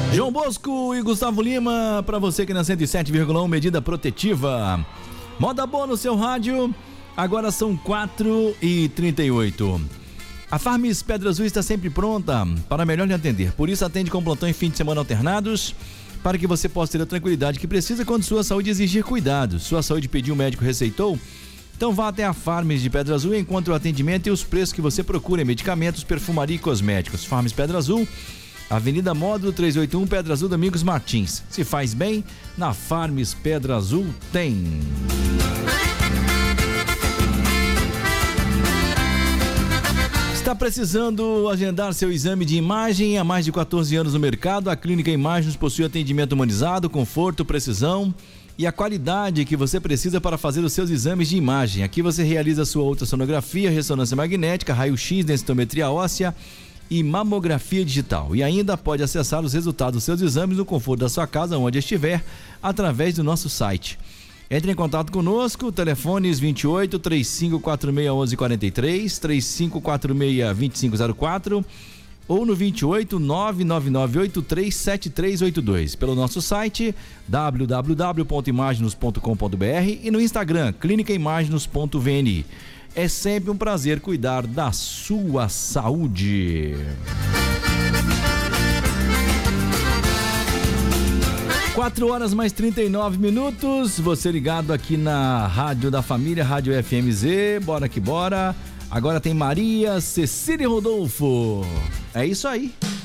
João Bosco e Gustavo Lima, para você que na 107,1, medida protetiva. Moda boa no seu rádio, agora são 4h38. A Farms Pedra Azul está sempre pronta para melhor lhe atender, por isso atende com plantão em fim de semana alternados, para que você possa ter a tranquilidade que precisa quando sua saúde exigir cuidados. Sua saúde pediu, o médico receitou? Então vá até a Farms de Pedra Azul e encontre o atendimento e os preços que você procura em medicamentos, perfumaria e cosméticos. Farms Pedra Azul, Avenida Módulo 381, Pedra Azul, Domingos Martins. Se faz bem, na Farms Pedra Azul tem. Está precisando agendar seu exame de imagem? Há mais de 14 anos no mercado, a Clínica Imagens possui atendimento humanizado, conforto, precisão e a qualidade que você precisa para fazer os seus exames de imagem. Aqui você realiza sua ultrassonografia, ressonância magnética, raio-x, densitometria óssea e mamografia digital. E ainda pode acessar os resultados dos seus exames no conforto da sua casa, onde estiver, através do nosso site. Entre em contato conosco, telefones 28 3546 1143, 3546 2504 ou no 28 99983 7382, pelo nosso site www.imaginos.com.br e no Instagram clinicaimaginos.vni. É sempre um prazer cuidar da sua saúde. 4h mais 39 minutos, você ligado aqui na Rádio da Família, Rádio FMZ, bora que bora. Agora tem Maria Cecília e Rodolfo. É isso aí.